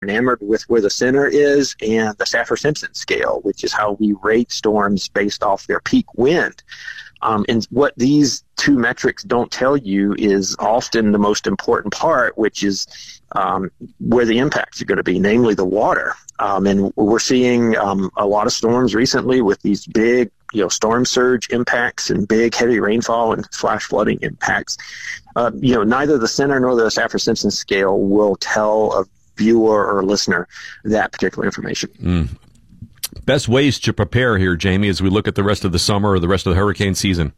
enamored with where the center is, and the Saffir-Simpson scale, which is how we rate storms based off their peak wind. And what these two metrics don't tell you is often the most important part, which is where the impacts are going to be, namely the water. And we're seeing a lot of storms recently with these big, storm surge impacts and big heavy rainfall and flash flooding impacts. Neither the center nor the Saffir-Simpson scale will tell a viewer or listener that particular information. Best ways to prepare here, Jamie, as we look at the rest of the summer or the rest of the hurricane season?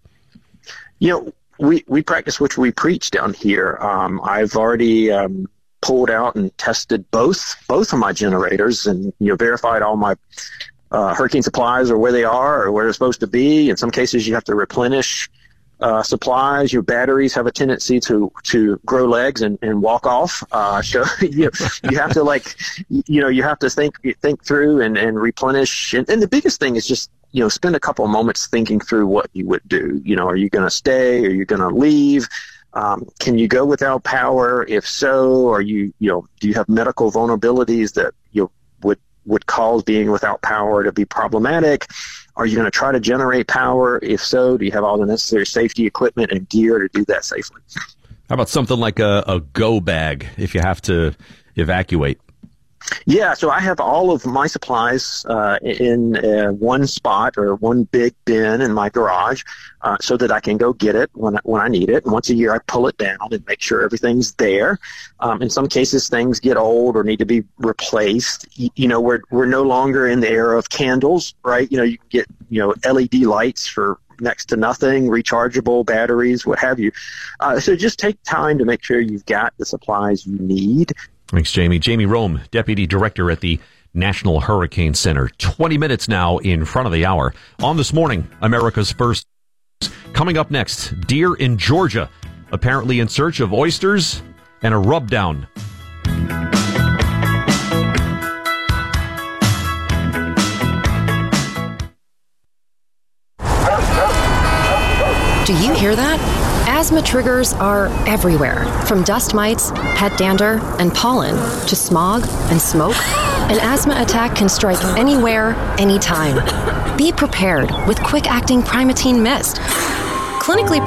We practice what we preach down here. I've already pulled out and tested both of my generators and verified all my hurricane supplies or where they are or where they're supposed to be. In some cases, you have to replenish supplies. Your batteries have a tendency to grow legs and walk off. So you have to you have to think through and replenish. And the biggest thing is just spend a couple of moments thinking through what you would do. Are you going to stay? Are you going to leave? Can you go without power? If so, do you have medical vulnerabilities that would cause being without power to be problematic? Are you going to try to generate power? If so, do you have all the necessary safety equipment and gear to do that safely? How about something like a go bag if you have to evacuate? Yeah, so I have all of my supplies in one spot or one big bin in my garage so that I can go get it when I need it. And once a year, I pull it down and make sure everything's there. In some cases, things get old or need to be replaced. We're no longer in the era of candles, right? You can get LED lights for next to nothing, rechargeable batteries, what have you. So just take time to make sure you've got the supplies you need. Thanks, Jamie. Jamie Rome, Deputy Director at the National Hurricane Center. 20 minutes now in front of the hour. On This Morning, America's First. Coming up next, deer in Georgia, apparently in search of oysters and a rub down. Do you hear that? Asthma triggers are everywhere, from dust mites, pet dander, and pollen, to smog and smoke. An asthma attack can strike anywhere, anytime. Be prepared with quick-acting Primatene Mist. Clinically